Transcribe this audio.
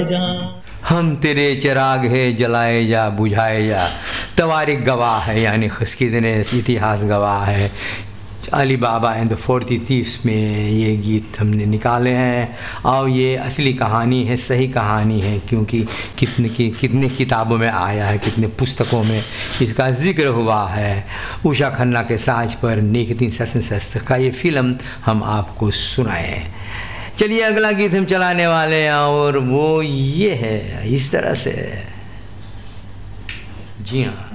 हम तेरे चिराग है जलाए जा बुझाए जा। तवारीख गवाह है यानी खस्कीदने इतिहास गवाह है। अली बाबा एंड द 40 थीव्स में ये गीत हमने निकाले हैं और ये असली कहानी है, सही कहानी है, क्योंकि कितने किताबों में आया है, कितने पुस्तकों में इसका जिक्र हुआ है। उषा खन्ना के साज पर नेकती ससन शस्त्र का ये फिल्म हम आपको सुनाए हैं। चलिए अगला गीत हम चलाने वाले हैं और वो ये है इस तरह से। जी हाँ।